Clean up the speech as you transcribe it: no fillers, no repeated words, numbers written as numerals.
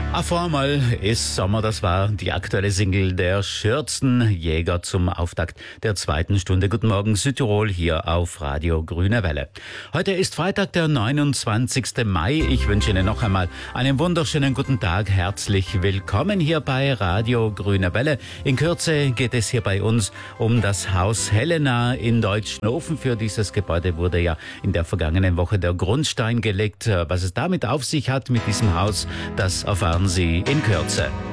Auf einmal ist Sommer, das war die aktuelle Single der Schürzenjäger zum Auftakt der zweiten Stunde. Guten Morgen Südtirol hier auf Radio Grüne Welle. Heute ist Freitag, der 29. Mai. Ich wünsche Ihnen noch einmal einen wunderschönen guten Tag. Herzlich willkommen hier bei Radio Grüne Welle. In Kürze geht es hier bei uns um das Haus Helena in Deutschnofen. Für dieses Gebäude wurde ja in der vergangenen Woche der Grundstein gelegt. Was es damit auf sich hat mit diesem Haus, das erfahren Sie in Kürze.